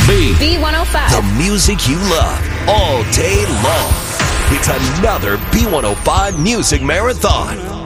B105. The music you love all day long. It's another B105 Music Marathon.